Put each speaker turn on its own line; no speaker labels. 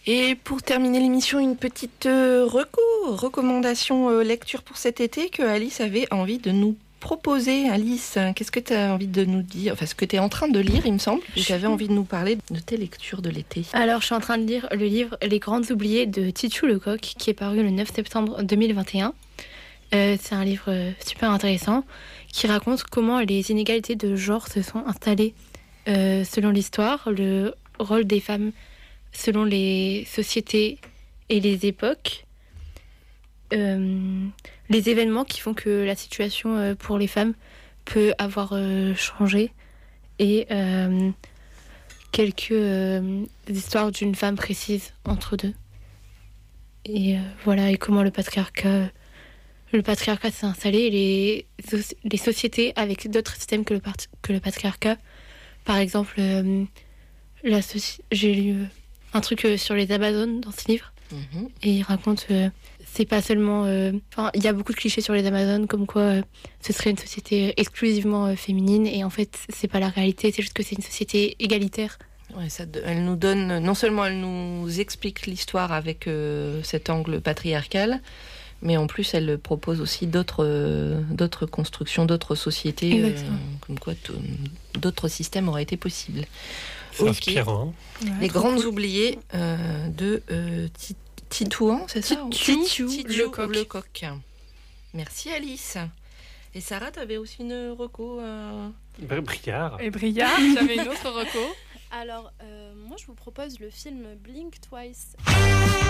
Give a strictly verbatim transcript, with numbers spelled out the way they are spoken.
Et pour terminer l'émission, une petite euh, reco, recommandation euh, lecture pour cet été que Alice avait envie de nous proposer. Alice, qu'est-ce que tu as envie de nous dire? Enfin, ce que tu es en train de lire, il me semble. Tu avais envie de nous parler de tes lectures de l'été.
Alors, je suis en train de lire le livre Les Grandes Oubliées de Titu Lecoq, qui est paru le neuf septembre deux mille vingt et un. Euh, c'est un livre super intéressant qui raconte comment les inégalités de genre se sont installées euh, selon l'histoire, le rôle des femmes selon les sociétés et les époques, euh, les événements qui font que la situation euh, pour les femmes peut avoir euh, changé et euh, quelques euh, histoires d'une femme précise entre deux. Et euh, voilà, et comment le patriarcat, le patriarcat s'est installé et les, les sociétés avec d'autres systèmes que le, que le patriarcat. Par exemple, euh, la soci... j'ai lu euh, un truc euh, sur les Amazones dans ce livre. Mmh. Et il raconte, euh, c'est pas seulement... Enfin, euh, il y a beaucoup de clichés sur les Amazones, comme quoi euh, ce serait une société exclusivement euh, féminine. Et en fait, c'est pas la réalité, c'est juste que c'est une société égalitaire.
Ouais, ça, elle nous donne, non seulement elle nous explique l'histoire avec euh, cet angle patriarcal, mais en plus elle propose aussi d'autres, euh, d'autres constructions, d'autres sociétés, euh, comme quoi t- d'autres systèmes auraient été possibles.
C'est okay. Inspirant.
Ouais, Les grandes cool. oubliées euh, de euh, Titouan, c'est ça?
Titu
Lecoq. Lecoq. Merci Alice. Et Sarah, tu avais aussi une reco euh...
Briard.
Et Briard, j'avais une autre reco.
Alors, euh, moi je vous propose le film Blink Twice.